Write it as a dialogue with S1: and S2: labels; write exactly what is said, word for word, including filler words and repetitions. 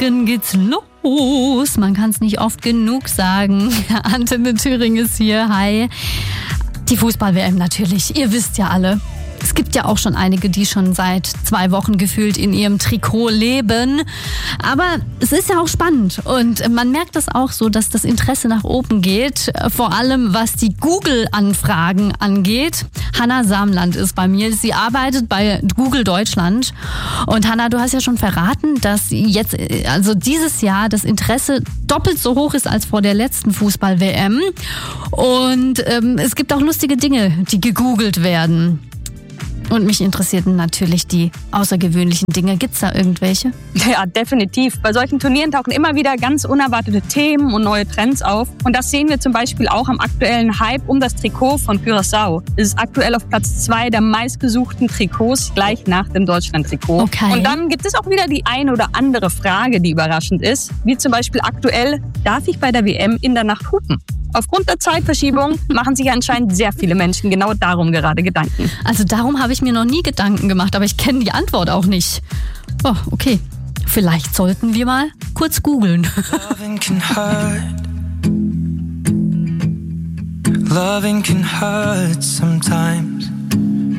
S1: Morgen geht's los. Man kann es nicht oft genug sagen. Antenne Thüringen ist hier. Hi. Die Fußball-W M natürlich. Ihr wisst ja alle. Es gibt ja auch schon einige, die schon seit zwei Wochen gefühlt in ihrem Trikot leben. Aber es ist ja auch spannend und man merkt das auch so, dass das Interesse nach oben geht. Vor allem was die Google-Anfragen angeht. Hanna Samland ist bei mir. Sie arbeitet bei Google Deutschland. Und Hanna, du hast ja schon verraten, dass jetzt, also dieses Jahr das Interesse doppelt so hoch ist als vor der letzten Fußball-W M. Und ähm, es gibt auch lustige Dinge, die gegoogelt werden. Und mich interessierten natürlich die außergewöhnlichen Dinge. Gibt's da irgendwelche?
S2: Ja, definitiv. Bei solchen Turnieren tauchen immer wieder ganz unerwartete Themen und neue Trends auf. Und das sehen wir zum Beispiel auch am aktuellen Hype um das Trikot von Curaçao. Es ist aktuell auf Platz zwei der meistgesuchten Trikots, gleich nach dem Deutschland-Trikot.
S1: Okay.
S2: Und dann gibt es auch wieder die eine oder andere Frage, die überraschend ist. Wie zum Beispiel aktuell, darf ich bei der W M in der Nacht hupen? Aufgrund der Zeitverschiebung machen sich anscheinend sehr viele Menschen genau darum gerade Gedanken.
S1: Also darum habe ich mir noch nie Gedanken gemacht, aber ich kenne die Antwort auch nicht. Oh, okay. Vielleicht sollten wir mal kurz googeln.
S3: Loving can hurt. Loving can hurt sometimes.